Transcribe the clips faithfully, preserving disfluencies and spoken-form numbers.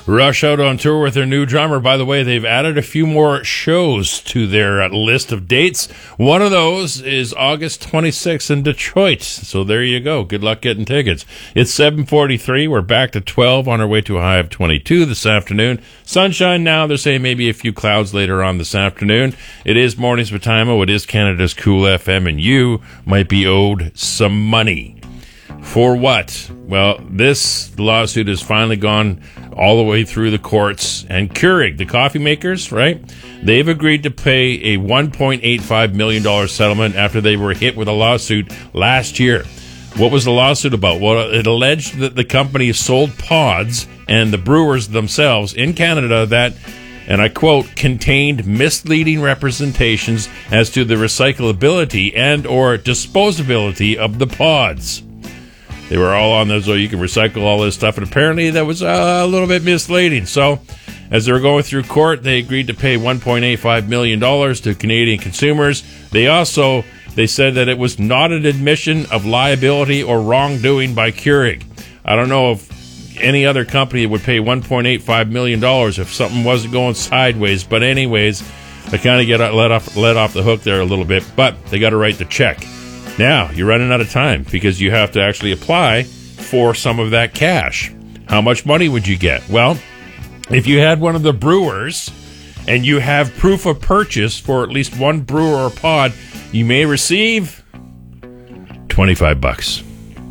Rush out on tour with their new drummer. By the way, they've added a few more shows to their uh, list of dates. One of those is August twenty-sixth in Detroit. So there you go. Good luck getting tickets. It's seven forty-three. We're back to twelve on our way to a high of twenty-two this afternoon. Sunshine now. They're saying maybe a few clouds later on this afternoon. It is Mornings with Timo. It is Canada's Cool F M, and you might be owed some money. For what? Well, this lawsuit has finally gone all the way through the courts, and Keurig, the coffee makers, right? They've agreed to pay a one point eight five million dollars settlement after they were hit with a lawsuit last year. What was the lawsuit about? Well, it alleged that the company sold pods and the brewers themselves in Canada that, and I quote, contained misleading representations as to the recyclability and or disposability of the pods. They were all on those, so you can recycle all this stuff, and apparently that was uh, a little bit misleading. So, as they were going through court, they agreed to pay one point eight five million dollars to Canadian consumers. They also, they said that it was not an admission of liability or wrongdoing by Keurig. I don't know if any other company would pay one point eight five million dollars if something wasn't going sideways, but anyways, they kind of get let off, let off the hook there a little bit, but they got to write the check. Now, you're running out of time because you have to actually apply for some of that cash. How much money would you get? Well, if you had one of the brewers and you have proof of purchase for at least one brewer or pod, you may receive twenty-five bucks.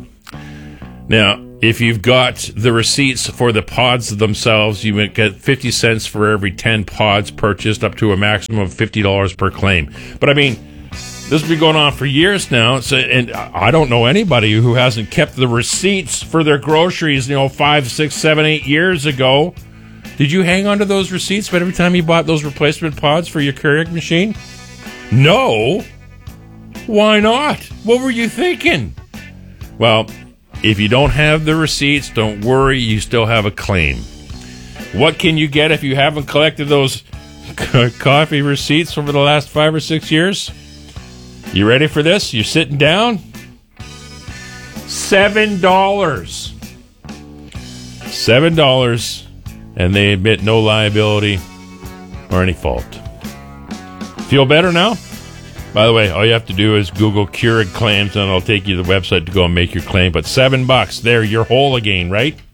Now, if you've got the receipts for the pods themselves, you would get fifty cents for every ten pods purchased, up to a maximum of fifty dollars per claim. But I mean, this has been going on for years now, so, and I don't know anybody who hasn't kept the receipts for their groceries, you know, five, six, seven, eight years ago. Did you hang on to those receipts but every time you bought those replacement pods for your Keurig machine? No. Why not? What were you thinking? Well, if you don't have the receipts, don't worry, you still have a claim. What can you get if you haven't collected those coffee receipts over the last five or six years? You ready for this? You're sitting down? Seven dollars. Seven dollars, and they admit no liability or any fault. Feel better now? By the way, all you have to do is Google Keurig claims, and it'll take you to the website to go and make your claim. But seven bucks, there, you're whole again, right?